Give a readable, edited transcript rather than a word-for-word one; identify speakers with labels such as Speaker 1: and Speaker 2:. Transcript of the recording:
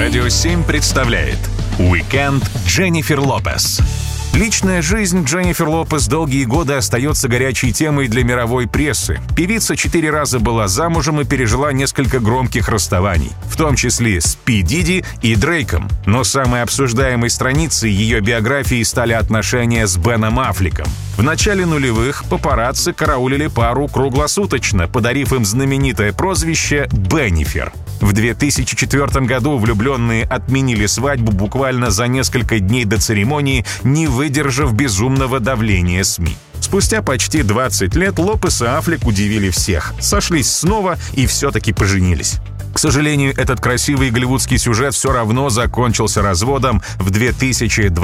Speaker 1: Радио 7 представляет «Уикенд Дженнифер Лопес». Личная жизнь Дженнифер Лопес долгие годы остается горячей темой для мировой прессы. Певица 4 раза была замужем и пережила несколько громких расставаний, в том числе с Пи Диди и Дрейком. Но самой обсуждаемой страницей ее биографии стали отношения с Беном Аффлеком. В начале нулевых папарацци караулили пару круглосуточно, подарив им знаменитое прозвище «Беннифер». В 2004 году влюбленные отменили свадьбу буквально за несколько дней до церемонии, не выдержав безумного давления СМИ. Спустя почти 20 лет Лопес и Аффлек удивили всех, сошлись снова и все-таки поженились. К сожалению, этот красивый голливудский сюжет все равно закончился разводом в 2020